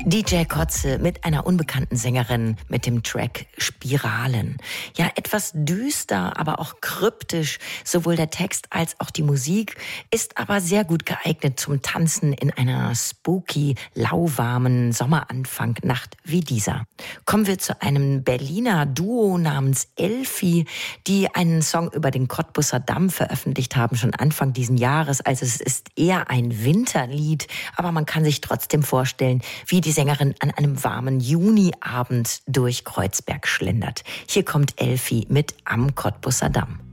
DJ Kotze mit einer unbekannten Sängerin mit dem Track Spiralen. Ja, etwas düster, aber auch kryptisch. Sowohl der Text als auch die Musik ist aber sehr gut geeignet zum Tanzen in einer spooky, lauwarmen Sommeranfang-Nacht wie dieser. Kommen wir zu einem Berliner Duo namens Elfi, die einen Song über den Cottbusser Damm veröffentlicht haben, schon Anfang diesen Jahres. Also es ist eher ein Winterlied, aber man kann sich trotzdem vorstellen, wie die Sängerin an einem warmen Juniabend durch Kreuzberg schlendert. Hier kommt Elfi mit Am Cottbusser Damm.